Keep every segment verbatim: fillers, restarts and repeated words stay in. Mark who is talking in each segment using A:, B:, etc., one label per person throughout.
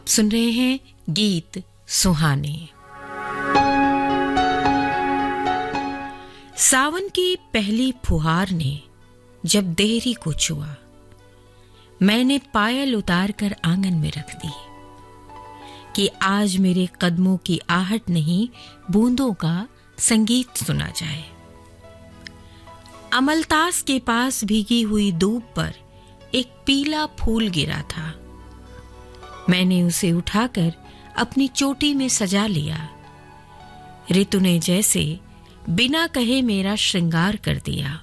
A: सुन रहे हैं गीत सुहाने। सावन की पहली फुहार ने जब देहरी को छुआ, मैंने पायल उतार कर आंगन में रख दी कि आज मेरे कदमों की आहट नहीं, बूंदों का संगीत सुना जाए। अमलतास के पास भीगी हुई धूप पर एक पीला फूल गिरा था। मैंने उसे उठाकर अपनी चोटी में सजा लिया। ऋतु ने जैसे बिना कहे मेरा श्रृंगार कर दिया।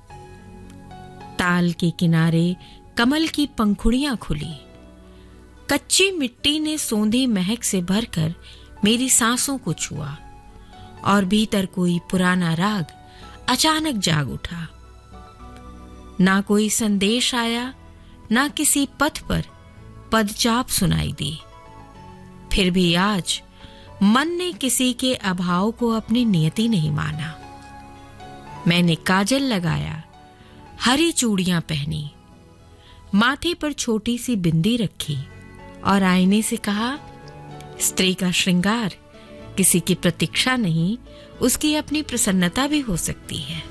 A: ताल के किनारे कमल की पंखुड़ियां खुली। कच्ची मिट्टी ने सोंधी महक से भरकर मेरी सांसों को छुआ और भीतर कोई पुराना राग अचानक जाग उठा। ना कोई संदेश आया, ना किसी पथ पर पदचाप सुनाई दी। फिर भी आज मन ने किसी के अभाव को अपनी नियति नहीं माना। मैंने काजल लगाया, हरी चूड़ियां पहनी, माथे पर छोटी सी बिंदी रखी और आईने से कहा, स्त्री का श्रृंगार किसी की प्रतीक्षा नहीं, उसकी अपनी प्रसन्नता भी हो सकती है।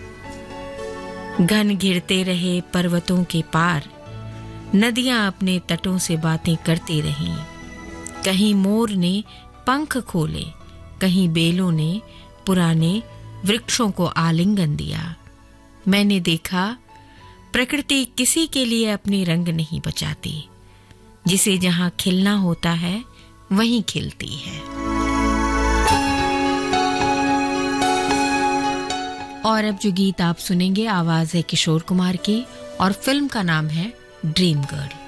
A: घन घिरते रहे पर्वतों के पार, नदियां अपने तटों से बातें करती रहीं। कहीं मोर ने पंख खोले, कहीं बेलों ने पुराने वृक्षों को आलिंगन दिया। मैंने देखा, प्रकृति किसी के लिए अपने रंग नहीं बचाती, जिसे जहां खिलना होता है वहीं खिलती है। और अब जो गीत आप सुनेंगे, आवाज है किशोर कुमार की और फिल्म का नाम है ड्रीम गर्ल।